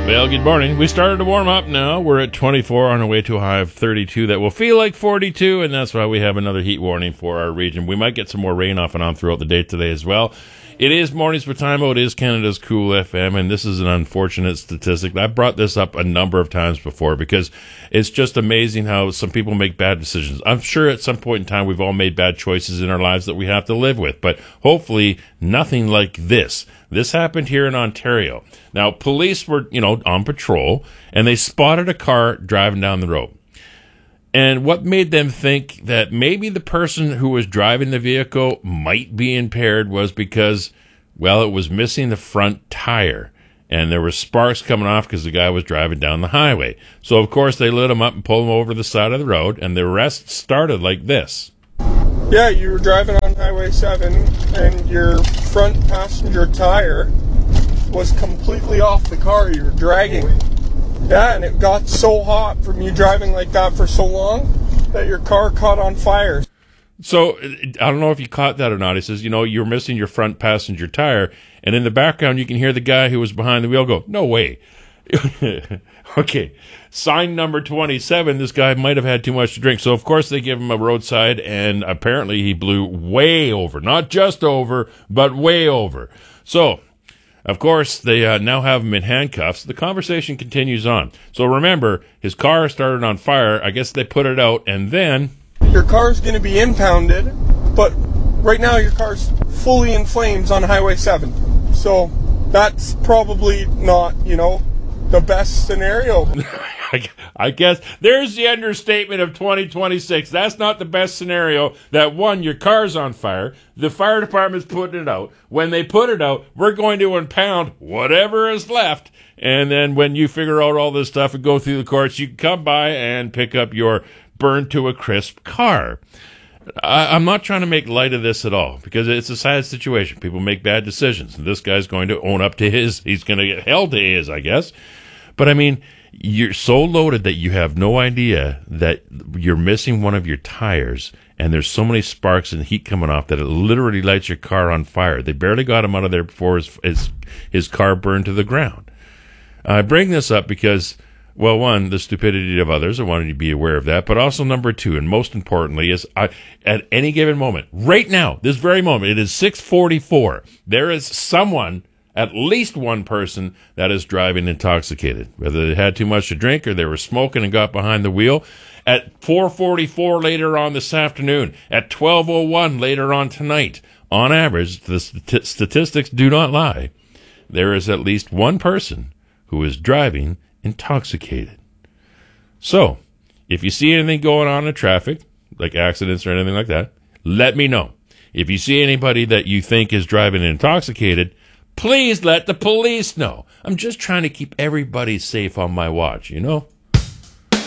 Well, good morning. We started to warm up now. We're at 24 on our way to a high of 32 that will feel like 42, and that's why we have another heat warning for our region. We might get some more rain off and on throughout the day today as well. It is Mornings with Timo. It is Canada's Cool FM, and this is an unfortunate statistic. I've brought this up a number of times before because it's just amazing how some people make bad decisions. I'm sure at some point in time we've all made bad choices in our lives that we have to live with, but hopefully nothing like this. This happened here in Ontario. Now, police were, on patrol, and they spotted a car driving down the road. And what made them think that maybe the person who was driving the vehicle might be impaired was because, well, it was missing the front tire. And there were sparks coming off because the guy was driving down the highway. So, of course, they lit him up and pulled him over to the side of the road. And the arrest started like this. Yeah, you were driving on Highway 7 and your front passenger tire was completely off the car. You were dragging. Yeah, and it got so hot from you driving like that for so long that your car caught on fire. So, I don't know if you caught that or not. He says, you're missing your front passenger tire. And in the background, you can hear the guy who was behind the wheel go, no way. Okay, sign number 27, this guy might have had too much to drink. So, of course, they give him a roadside, and apparently he blew way over. Not just over, but way over. So, of course, they now have him in handcuffs. The conversation continues on. So remember, his car started on fire. I guess they put it out, and then... Your car's going to be impounded, but right now your car's fully in flames on Highway 7. So that's probably not, the best scenario. I guess there's the understatement of 2026. That's not the best scenario. That one, your car's on fire. The fire department's putting it out. When they put it out, we're going to impound whatever is left. And then when you figure out all this stuff and go through the courts, you can come by and pick up your burned to a crisp car. I'm not trying to make light of this at all because it's a sad situation. People make bad decisions. And this guy's going to own up to his. He's going to get held to his, I guess. But I mean, you're so loaded that you have no idea that you're missing one of your tires, and there's so many sparks and heat coming off that it literally lights your car on fire. They barely got him out of there before his car burned to the ground. I bring this up because, well, one, the stupidity of others. I wanted you to be aware of that. But also number two, and most importantly, is at any given moment, right now, this very moment, it is 6:44. There is someone, at least one person, that is driving intoxicated, whether they had too much to drink or they were smoking and got behind the wheel. At 4:44 later on this afternoon, at 12:01 later on tonight, on average, the statistics do not lie, there is at least one person who is driving intoxicated. So, if you see anything going on in traffic, like accidents or anything like that, let me know. If you see anybody that you think is driving intoxicated, please let the police know. I'm just trying to keep everybody safe on my watch,